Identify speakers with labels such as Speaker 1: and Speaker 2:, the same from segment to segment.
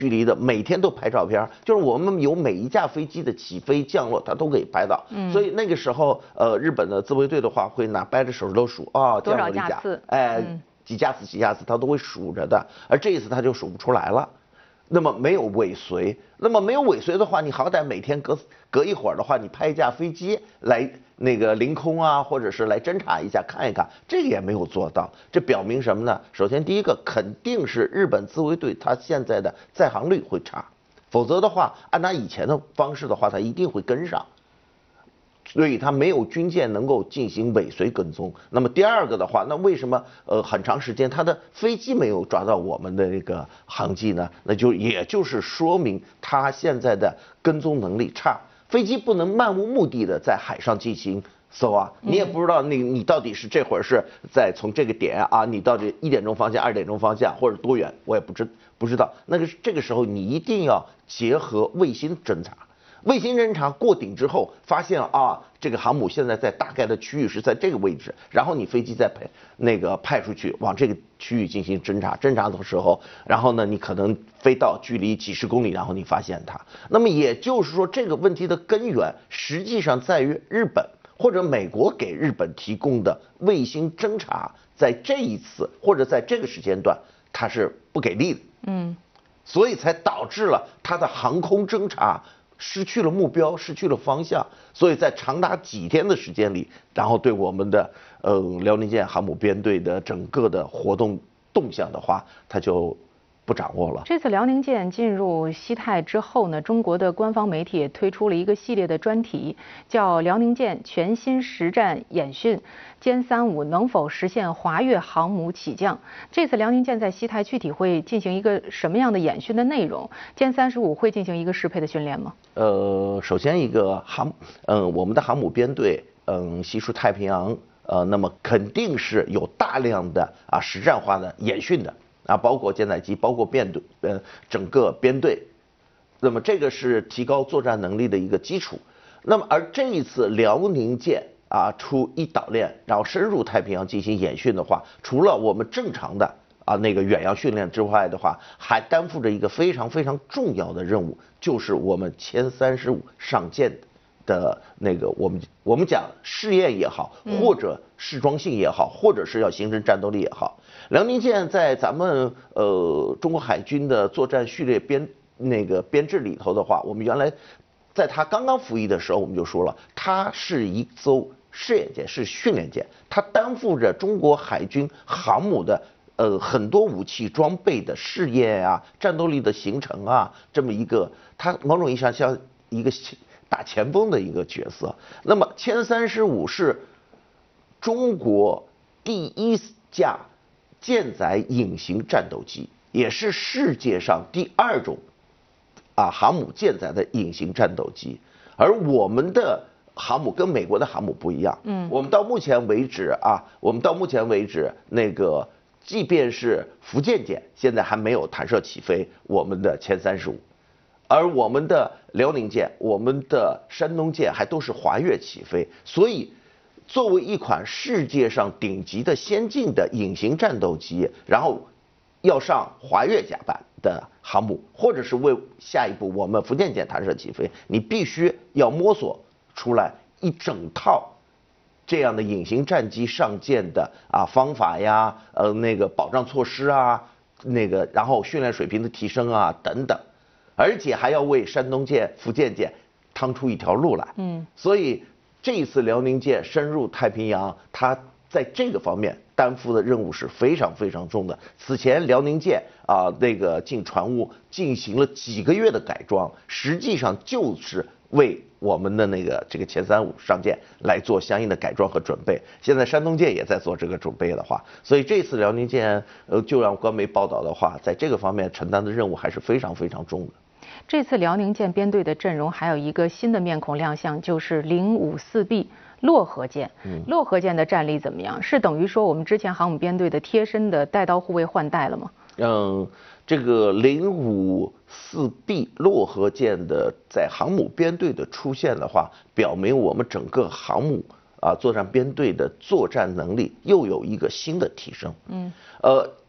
Speaker 1: 距离的，每天都拍照片，就是我们有每一架飞机的起飞降落，它都可以拍到。所以那个时候，日本的自卫队的话会掰着手指头数啊，降落了一架，几架次，它都会数着的。而这一次它就数不出来了。那么没有尾随，那么没有尾随的话，你好歹每天隔一会儿的话，你派一架飞机来那个凌空啊，或者是来侦察一下看一看，这个也没有做到。这表明什么呢？首先第一个肯定是日本自卫队它现在的载航率会差，否则的话，按它以前的方式的话，它一定会跟上。所以它没有军舰能够进行尾随跟踪。那么第二个的话，那为什么很长时间它的飞机没有抓到我们的这个航迹呢？那也就是说明它现在的跟踪能力差，飞机不能漫无目的的在海上进行搜啊，你也不知道你到底是这会儿是在从这个点啊，你到底1点钟方向、2点钟方向或者多远，我也不知道。这个时候你一定要结合卫星侦察。卫星侦察过顶之后，发现啊，这个航母现在在大概的区域是在这个位置，然后你飞机再派出去往这个区域进行侦察。侦察的时候，然后呢，你可能飞到距离几十公里，然后你发现它。那么也就是说，这个问题的根源实际上在于日本或者美国给日本提供的卫星侦察，在这一次或者在这个时间段，它是不给力的。所以才导致了它的航空侦察失去了目标，失去了方向，所以在长达几天的时间里，然后对我们的辽宁舰航母编队的整个的活动动向的话，它就不掌握了。
Speaker 2: 这次辽宁舰进入西太之后呢，中国的官方媒体也推出了一个系列的专题，叫辽宁舰全新实战演训，歼35能否实现华跃航母起降？这次辽宁舰在西太具体会进行一个什么样的演训的内容？歼35会进行一个适配的训练吗？
Speaker 1: 首先一个我们的航母编队，西出太平洋，那么肯定是有大量的实战化的演训的。包括舰载机，包括整个编队，那么这个是提高作战能力的一个基础。那么而这一次辽宁舰出一岛链，然后深入太平洋进行演训的话，除了我们正常的那个远洋训练之外的话，还担负着一个非常非常重要的任务，就是我们歼35上舰的那个我们讲试验也好，或者试装性也好，或者是要形成战斗力也好。辽宁舰在咱们中国海军的作战序列编制里头的话，我们原来在它刚刚服役的时候，我们就说了，它是一艘试验舰，是训练舰，它担负着中国海军航母的很多武器装备的试验战斗力的形成这么一个，它某种意义上像一个打前锋的一个角色。那么歼35是中国第一架舰载隐形战斗机，也是世界上第2种航母舰载的隐形战斗机。而我们的航母跟美国的航母不一样，我们到目前为止那个即便是福建舰现在还没有弹射起飞我们的歼35，而我们的辽宁舰、我们的山东舰还都是华跃起飞。所以作为一款世界上顶级的先进的隐形战斗机，然后要上华跃甲板的航母，或者是为下一步我们福建舰弹射起飞，你必须要摸索出来一整套这样的隐形战机上舰的方法呀，那个保障措施然后训练水平的提升等等，而且还要为山东舰、福建舰趟出一条路来。所以这一次辽宁舰深入太平洋，它在这个方面担负的任务是非常非常重的。此前辽宁舰那个进船坞进行了几个月的改装，实际上就是为我们的这个歼35上舰来做相应的改装和准备。现在山东舰也在做这个准备的话，所以这次辽宁舰就让官媒报道的话，在这个方面承担的任务还是非常非常重的。
Speaker 2: 这次辽宁舰编队的阵容还有一个新的面孔亮相，就是054B漯河舰。漯河舰的战力怎么样？是等于说我们之前航母编队的贴身的带刀护卫换代了吗？
Speaker 1: 这个054B漯河舰的在航母编队的出现的话，表明我们整个航母作战编队的作战能力又有一个新的提升。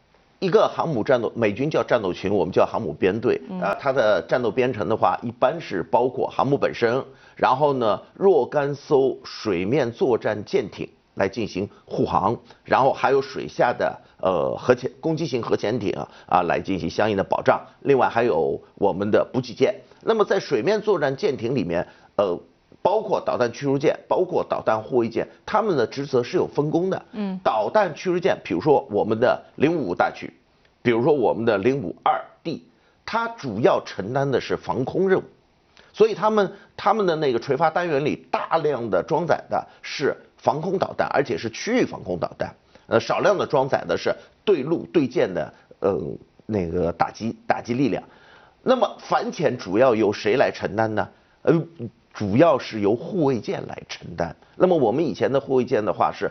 Speaker 1: 一个航母战斗，美军叫战斗群，我们叫航母编队啊。它的战斗编程的话，一般是包括航母本身，然后呢若干艘水面作战舰艇来进行护航，然后还有水下的攻击型核潜艇啊来进行相应的保障。另外还有我们的补给舰。那么在水面作战舰艇里面，包括导弹驱逐舰，包括导弹护卫舰，他们的职责是有分工的。导弹驱逐舰，比如说我们的055大驱，比如说我们的052D，它主要承担的是防空任务，所以他们的那个垂发单元里大量的装载的是防空导弹，而且是区域防空导弹。少量的装载的是对陆对舰的那个打击力量。那么反潜主要由谁来承担呢？主要是由护卫舰来承担。那么我们以前的护卫舰的话是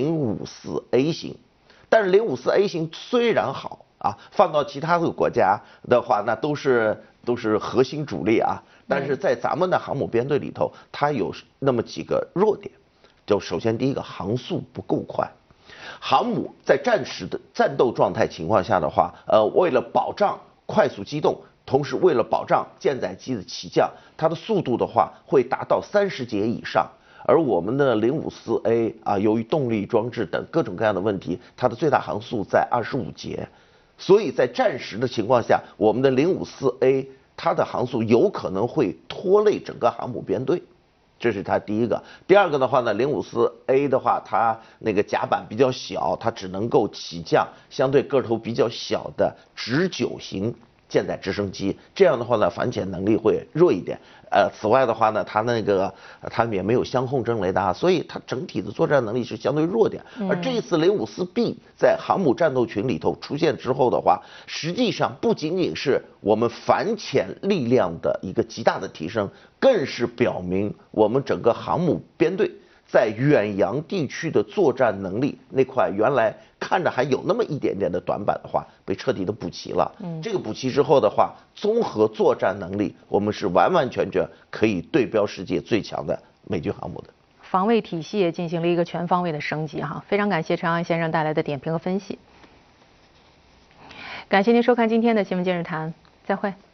Speaker 1: 054A 型，但是054A 型虽然好啊，放到其他的国家的话，那都是核心主力啊，但是在咱们的航母编队里头，它有那么几个弱点。就首先第一个，航速不够快。航母在战时的战斗状态情况下的话，为了保障快速机动，同时为了保障舰载机的起降，它的速度的话会达到30节以上。而我们的054A啊，由于动力装置等各种各样的问题，它的最大航速在25节，所以在战时的情况下，我们的054A它的航速有可能会拖累整个航母编队。这是它第一个。第二个的话呢，054A 的话，它那个甲板比较小，它只能够起降相对个头比较小的直9型舰载直升机，这样的话呢，反潜能力会弱一点。此外的话呢，它也没有相控阵雷达，所以它整体的作战能力是相对弱点。而这一次054B 在航母战斗群里头出现之后的话，实际上不仅仅是我们反潜力量的一个极大的提升，更是表明我们整个航母编队在远洋地区的作战能力那块原来看着还有那么一点点的短板的话，被彻底的补齐了。这个补齐之后的话，综合作战能力，我们是完完全全可以对标世界最强的美军航母的。
Speaker 2: 防卫体系也进行了一个全方位的升级哈，非常感谢陈昂先生带来的点评和分析。感谢您收看今天的新闻今日谈，再会。